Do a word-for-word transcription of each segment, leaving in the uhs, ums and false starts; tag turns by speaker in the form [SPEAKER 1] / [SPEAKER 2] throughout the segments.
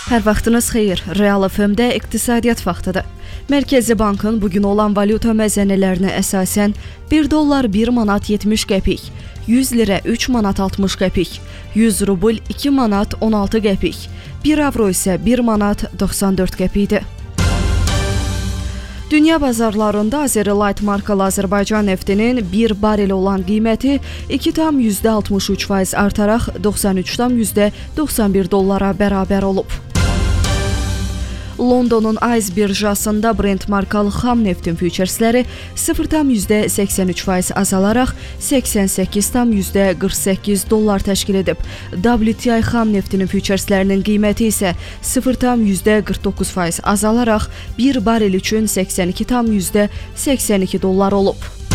[SPEAKER 1] Hər vaxtınız xeyir. Real F M-də iqtisadiyyat vaxtıdır. Mərkəzi Bankın bugün olan valyuta məzənələrinə əsasən bir dollar bir manat yetmiş qəpik, yüz lirə üç manat altmış qəpik, yüz rubl iki manat on altı qəpik, bir avro isə bir manat doxsan dörd qəpikdir. Dünya bazarlarında Azerlight markalı Azərbaycan neftinin bir barel olan qiyməti iki tam yüzdə altmış üç faiz artaraq doxsan üç tam yüzdə doxsan bir dollara bərabər olub. Londonun Ayz birjasında Brent markalı xam neftin füçersləri sıfır tam yüzdə səksən üç faiz azalaraq səksən səkkiz tam yüzdə qırx səkkiz dollar təşkil edib. W T I xam neftinin füçerslərinin qiyməti isə sıfır tam yüzdə qırx doqquz faiz azalaraq bir barel üçün səksən iki tam yüzdə səksən iki dollar olub.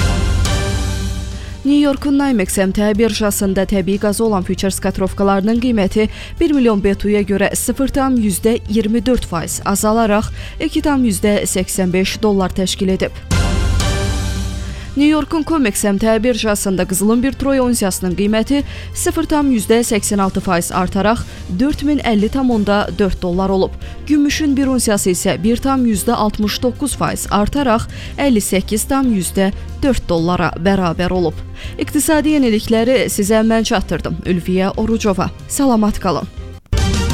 [SPEAKER 1] New York'un Nymex M T A birjasında təbii qazı olan füçers katrovkalarının qiyməti bir milyon B T U-ya görə sıfır tam yüzdə iyirmi dörd faiz azalaraq iki tam yüzdə səksən beş dollar təşkil edib. New York'un Comex M T A birjasında qızılın bir troy unsiyasının qiyməti sıfır tam yüzdə səksən altı faiz artaraq dörd min əlli tam onda dörd dollar olub. Gümüşün bir unsiyası isə bir tam yüzdə altmış doqquz faiz artaraq əlli səkkiz tam yüzdə dörd dollara bərabər olub. İqtisadi yenilikləri sizə mən çatdırdım. Ülviyə Orucova. Salamat qalın.